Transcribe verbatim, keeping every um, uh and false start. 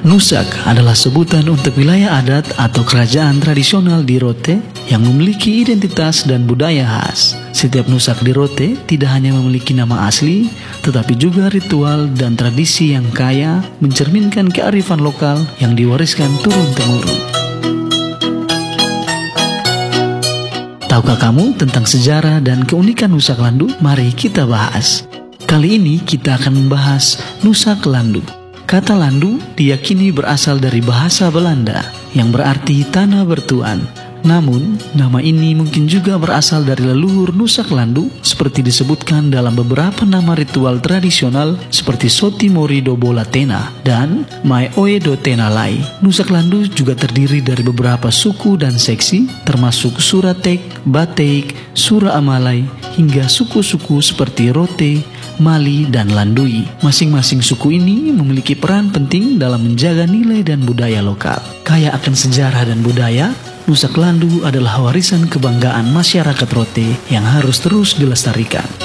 Nusak adalah sebutan untuk wilayah adat atau kerajaan tradisional di Rote yang memiliki identitas dan budaya khas. Setiap Nusak di Rote tidak hanya memiliki nama asli, tetapi juga ritual dan tradisi yang kaya, mencerminkan kearifan lokal yang diwariskan turun-temurun. Tahukah kamu tentang sejarah dan keunikan Nusak Landu? Mari kita bahas. Kali ini kita akan membahas Nusak Landu. Kata Landu diyakini berasal dari bahasa Belanda yang berarti tanah bertuan. Namun, nama ini mungkin juga berasal dari leluhur Nusak Landu seperti disebutkan dalam beberapa nama ritual tradisional seperti Soti Mori do Bola Tena dan Mai Oe do Tena Lai. Nusak Landu juga terdiri dari beberapa suku dan seksi termasuk Suratek, Batek, Sura Amalai hingga suku-suku seperti Rote, Mali, dan Landui. Masing-masing suku ini memiliki peran penting dalam menjaga nilai dan budaya lokal. Kaya akan sejarah dan budaya, Nusak Landu adalah warisan kebanggaan masyarakat Rote yang harus terus dilestarikan.